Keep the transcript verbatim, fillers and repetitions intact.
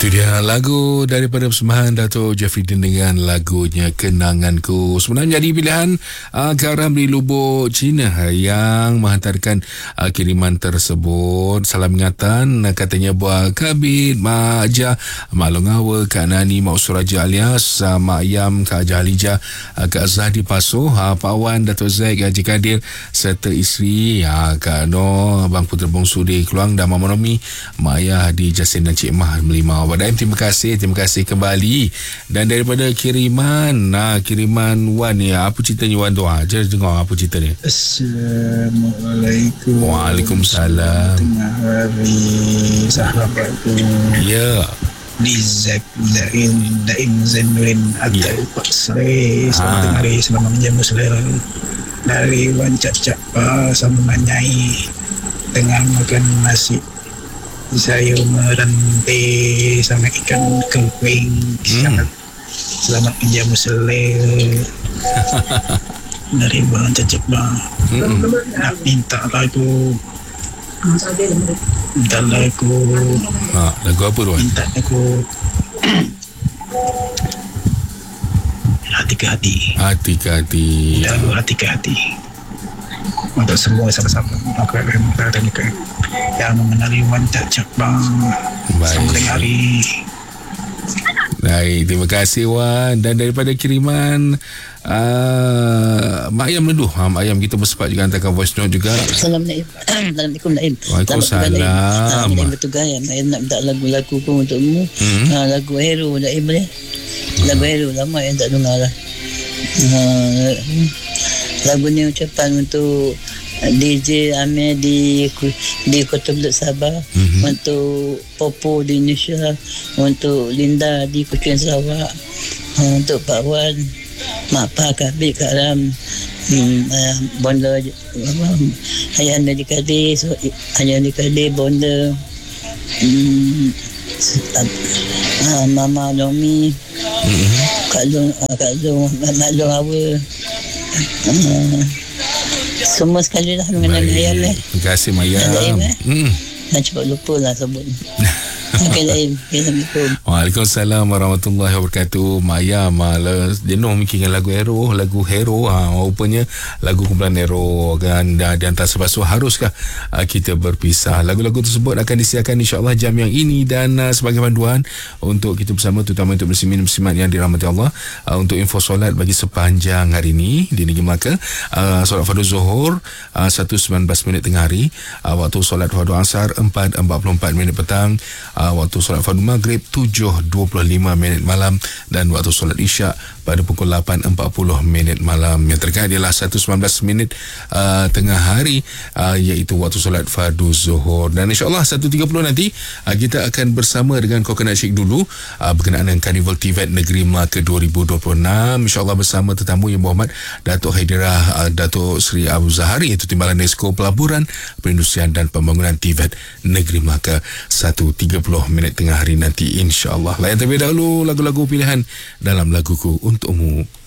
Itu dia lagu daripada persembahan Dato' Jeffrey Din dengan lagunya Kenanganku. Sebenarnya jadi pilihan uh, Karam di Lubuk Cina yang menghantarkan uh, kiriman tersebut. Salam ingatan uh, katanya buat Kabit, Mak Ajah, Mak Longawa, Kak Nani, Mak Suraja alias uh, Mak Ayam, Kak Ajah Halijah, uh, Kak Zahdi Pasoh, uh, Pak Wan, Dato' Zaid, Haji Kadir serta isteri uh, Kak Noh, Abang Putera Bongsu di Keluang dan Mama Nomi, Mak Ayah di Jasin dan Cik Mah Melimau. Wadaim, terima kasih, terima kasih kembali. Dan daripada kiriman, nah kiriman Wan ni, apa ceritanya Wan tu? Ha, jadi dengar apa cerita ni. Assalamualaikum. Waalaikumsalam. Tengah hari sahabatku. Ya. Lizak Zain Daim Zainulin Atai Pak Sari. Selamat tengah hari, selamat menjamu selera. Dari Wan Cap Cap sama Manyai tengah makan nasi sayur merantai sama ikan keping. Hmm. Selamat menjamu selera. Dari Bang Cecep Bang. Hmm. Nak minta lagu. Minta lagu. Ha, lagu apa tu? Minta lagu. Hati ke hati. Hati ke hati. Lagu hati ke hati. Untuk semua sama-sama yang mengenali Wan Cecep Bang. Selamat hari. Baik, terima kasih Wan. Dan daripada kiriman uh, Mak Ayam Leduh, ha, Mak Ayam kita bersempat juga hantarkan voice note juga. Assalamualaikum Naim. Waalaikumsalam. Naim bertugas ya, Naim nak minta lagu-lagu pun untukmu. Hmm. Ha, lagu Hero Naim boleh. Lagu Hero lama yang tak dengar lah. Ha, lagu ni ucapan untuk D J Amir di di Kota Belud Sabah, mm-hmm. untuk Popo di Indonesia, untuk Linda di Kuching Sarawak, untuk Pak Wan, Mak Pak Kabit Kak Ram, hmm, uh, Bonda Ayah Anda di Kadir, so, Ayah di Kadir Bonda, hmm, uh, Mama Nomi, mm-hmm. Kak Long, uh, Kak Long, Mak Long Awa. Uh, semua sekali lah mengenai Ayam eh. Terima kasih Maya. Ayam eh. Hmm. Nak cepat lupa lah sebut. Okay, Ayam. Assalamualaikum. Waalaikumsalam warahmatullahi wabarakatuh. Maya malah jenuh mikirkan lagu Hero, lagu Hero. Ha, rupanya lagu kumpulan Hero kan. Dan di antara sebab haruskah uh, kita berpisah. Lagu-lagu tersebut akan disiarkan insya-Allah jam yang ini dan uh, sebagai panduan untuk kita bersama, terutama untuk muslimin-muslimat yang dirahmati Allah, uh, untuk info solat bagi sepanjang hari ini di Negeri Melaka. Uh, solat fardu Zuhur uh, satu sembilan belas minit tengah hari, uh, waktu solat fardu Asar empat empat puluh empat minit petang, uh, waktu solat fardu Maghrib tujuh dua puluh lima minit malam, dan waktu solat Isyak pada pukul lapan empat puluh minit malam. Yang terkait ialah satu sembilan belas minit uh, tengah hari, uh, iaitu waktu solat fardu Zuhur. Dan insyaAllah satu tiga puluh nanti uh, kita akan bersama dengan Coconut Shake dulu uh, berkenaan dengan Carnival T V E T Negeri Melaka dua ribu dua puluh enam. InsyaAllah bersama tetamu yang berhormat Datuk Haidirah uh, Datuk Seri Abu Zahari, iaitu Timbalan Esko Pelaburan, Perindustrian dan Pembangunan T V E T Negeri Melaka. Satu tiga puluh minit tengah hari nanti insyaAllah. Layan terlebih dahulu lagu-lagu pilihan dalam Laguku Untukmu.